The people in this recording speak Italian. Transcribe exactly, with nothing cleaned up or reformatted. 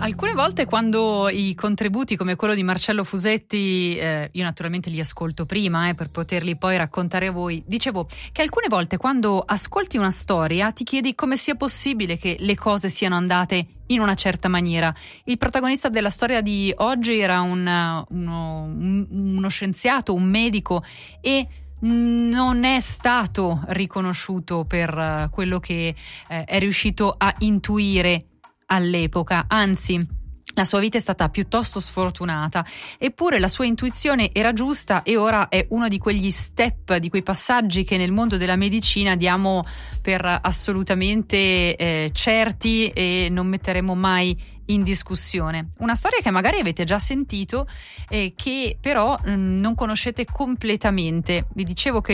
Alcune volte quando i contributi come quello di Marcello Fusetti, eh, io naturalmente li ascolto prima eh, per poterli poi raccontare a voi, dicevo che alcune volte quando ascolti una storia ti chiedi come sia possibile che le cose siano andate in una certa maniera. Il protagonista della storia di oggi era un, uno, un, uno scienziato, un medico, e non è stato riconosciuto per quello che eh, è riuscito a intuire all'epoca, anzi la sua vita è stata piuttosto sfortunata, eppure la sua intuizione era giusta e ora è uno di quegli step, di quei passaggi che nel mondo della medicina diamo per assolutamente eh, certi e non metteremo mai in discussione. Una storia che magari avete già sentito e che però mh, non conoscete completamente. Vi dicevo che